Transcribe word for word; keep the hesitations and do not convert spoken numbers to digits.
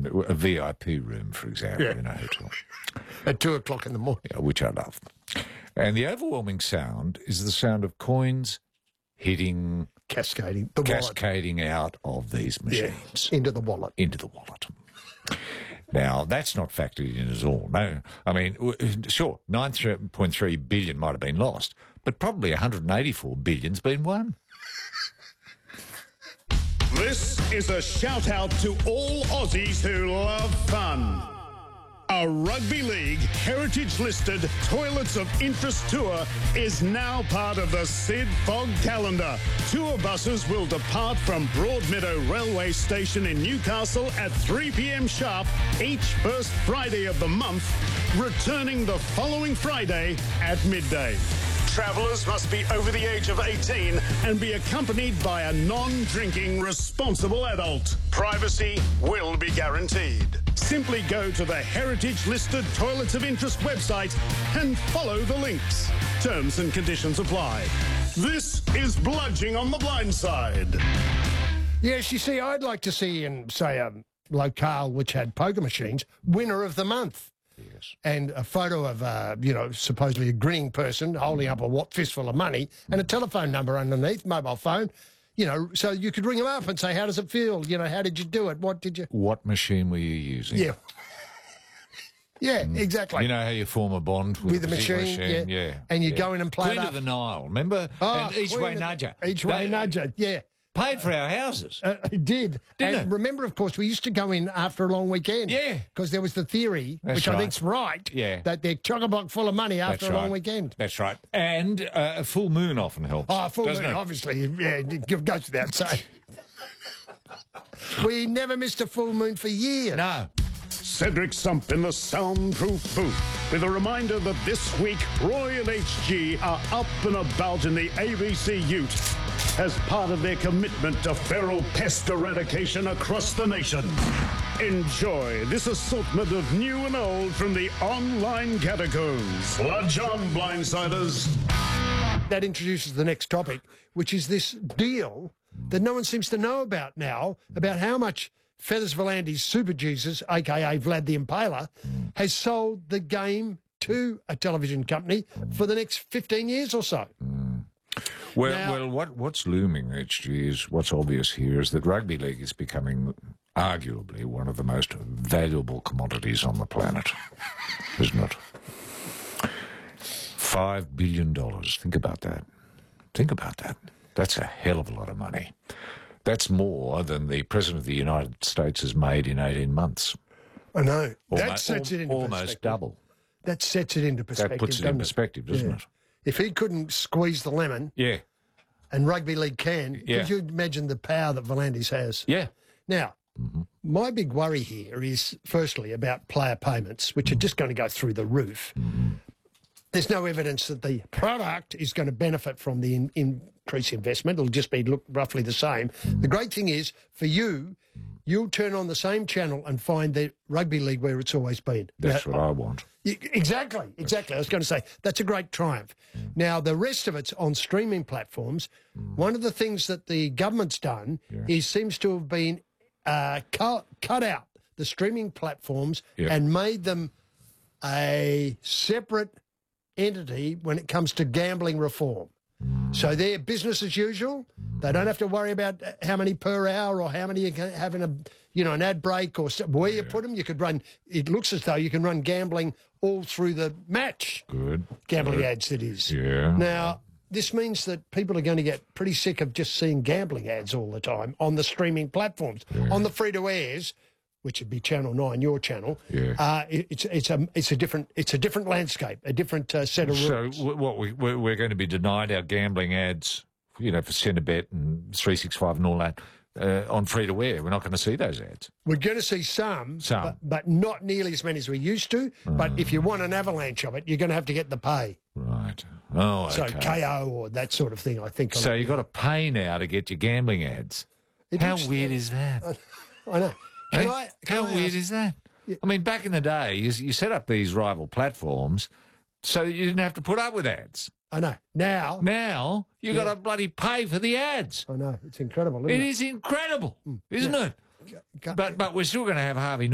in a, a V I P room, for example, Yeah. in a hotel, At two o'clock in the morning. yeah, which I love. And the overwhelming sound is the sound of coins hitting, Cascading. The wallet. cascading out of these Yeah. machines Into the wallet. into the wallet. Now, that's not factored in at all. No, I mean, w- sure, nine point three billion might have been lost, but probably one hundred eighty-four billion's been won. This is a shout out to all Aussies who love fun. A rugby league heritage listed Toilets of Interest tour is now part of the Sid Fogg calendar. Tour buses will depart from Broadmeadow Railway Station in Newcastle at three p.m. sharp each first Friday of the month, returning the following Friday at midday. Travellers must be over the age of eighteen and be accompanied by a non-drinking responsible adult. Privacy will be guaranteed. Simply go to the heritage-listed Toilets of Interest website and follow the links. Terms and conditions apply. This is Bludging on the Blind Side. Yes, you see, I'd like to see in, say, a locale which had poker machines, winner of the month. Yes. And a photo of, uh, you know, supposedly a grinning person holding up a what fistful of money and a telephone number underneath, mobile phone, you know, so you could ring them up and say, how does it feel? You know, how did you do it? What did you... What machine were you using? Yeah. Yeah, exactly. You know how you form a bond with, With a the particular machine, machine? yeah. yeah. And you yeah. go in and play Queen it of up. the Nile, remember? Oh, and Each Way Queen of- Nudger. Each Way They Nudger, yeah. Paid for our houses. Uh, it did. Didn't and it? remember, of course, we used to go in after a long weekend. Yeah. Because there was the theory, That's which I right. think's right, Yeah. that they're chock-a-block full of money after That's a long right. weekend. That's right. And uh, a full moon often helps. Oh, full doesn't moon, it? obviously. Yeah, it goes without saying. We never missed a full moon for years. No. Cedric Sump in the soundproof booth with a reminder that this week Roy and H G are up and about in the A B C Ute as part of their commitment to feral pest eradication across the nation. Enjoy this assortment of new and old from the online catacombs. Bludge on, blindsiders. That introduces the next topic, which is this deal that no one seems to know about now, about how much Feathers Volandi's Super Jesus, a k a. Vlad the Impaler, has sold the game to a television company for the next fifteen years or so. Well, Now- well, what what's looming, H G, is what's obvious here is that rugby league is becoming arguably one of the most valuable commodities on the planet, isn't it? Five billion dollars. Think about that. Think about that. That's a hell of a lot of money. That's more than the President of the United States has made in eighteen months. I know. That Almost, sets it into almost perspective. double. That sets it into perspective. That puts it in doesn't perspective, doesn't Yeah. it? If he couldn't squeeze the lemon, Yeah. and rugby league can, Yeah. could you imagine the power that Volandis has? Yeah. Now, my big worry here is, firstly, about player payments, which are just going to go through the roof. There's no evidence that the product is going to benefit from the in, increased investment. It'll just be look roughly the same. The great thing is, for you, you'll turn on the same channel and find the rugby league where it's always been. That's Now, what I want. Y- Exactly, exactly. I was going to say that's a great triumph. Now, the rest of it's on streaming platforms. One of the things that the government's done is seems to have been uh, cut, cut out the streaming platforms Yeah. and made them a separate entity when it comes to gambling reform. So they're business as usual. They don't have to worry about how many per hour or how many you can have in a, you know, an ad break or so- where you put them. You could run. It looks as though you can run gambling all through the match. Good. Gambling Good. ads, that is. Yeah. Now, this means that people are going to get pretty sick of just seeing gambling ads all the time on the streaming platforms. On the free-to-airs, which would be Channel Nine, your channel. Yeah. Uh, it, it's it's a it's a different it's a different landscape, a different uh, set of So rules. w- what we we're, we're going to be denied our gambling ads, you know, for Centrebet and three sixty-five and all that uh, on free to wear. We're not going to see those ads. We're going to see some, Some. But, but not nearly as many as we used to. But if you want an avalanche of it, you're going to have to get the pay. Right. Oh, okay. So K O or that sort of thing, I think. So you've got to pay now to get your gambling ads. It How looks- weird is that? I know. Can Eh? I, can How I weird ask- is that? I mean, back in the day, you, you set up these rival platforms so you didn't have to put up with ads. I know. Now, Now you've got to bloody pay for the ads. I know. It's incredible, isn't It it? is incredible, isn't it? Go- But but we're still going to have Harvey